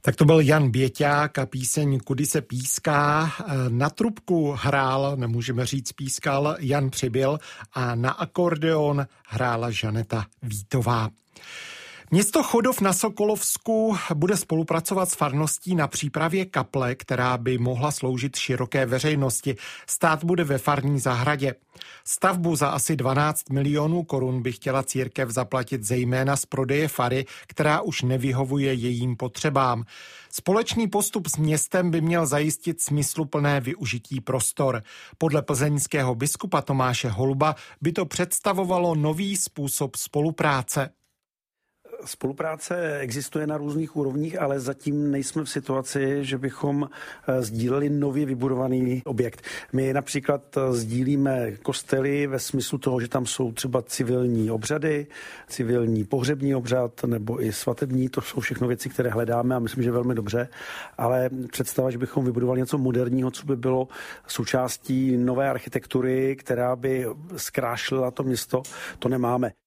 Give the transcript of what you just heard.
Tak to byl Jan Běťák a píseň Kudy se píská. Na trubku hrál, nemůžeme říct pískal, Jan Přibyl a na akordeon hrála Žaneta Vítová. Město Chodov na Sokolovsku bude spolupracovat s farností na přípravě kaple, která by mohla sloužit široké veřejnosti. Stát bude ve farní zahradě. Stavbu za asi 12 milionů korun by chtěla církev zaplatit zejména z prodeje fary, která už nevyhovuje jejím potřebám. Společný postup s městem by měl zajistit smysluplné využití prostor. Podle plzeňského biskupa Tomáše Holuba by to představovalo nový způsob spolupráce. Spolupráce existuje na různých úrovních, ale zatím nejsme v situaci, že bychom sdíleli nově vybudovaný objekt. My například sdílíme kostely ve smyslu toho, že tam jsou třeba civilní obřady, civilní pohřební obřad nebo i svatební. To jsou všechno věci, které hledáme a myslím, že velmi dobře. Ale představa, že bychom vybudovali něco moderního, co by bylo součástí nové architektury, která by zkrášlila to město, to nemáme.